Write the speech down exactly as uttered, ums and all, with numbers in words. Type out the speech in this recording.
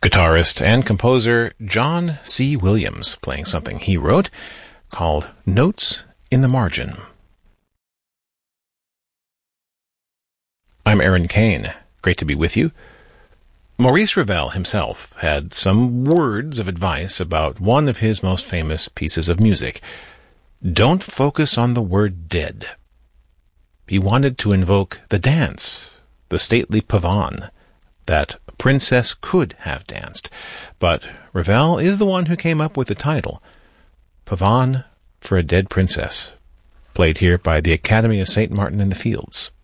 guitarist and composer John C. Williams playing something he wrote called Notes in the Margin. I'm Aaron Kane. Great to be with you. Maurice Ravel himself had some words of advice about one of his most famous pieces of music. Don't focus on the word dead. He wanted to invoke the dance, the stately pavane, that a princess could have danced. But Ravel is the one who came up with the title, Pavane for a Dead Princess, played here by the Academy of Saint Martin in the Fields.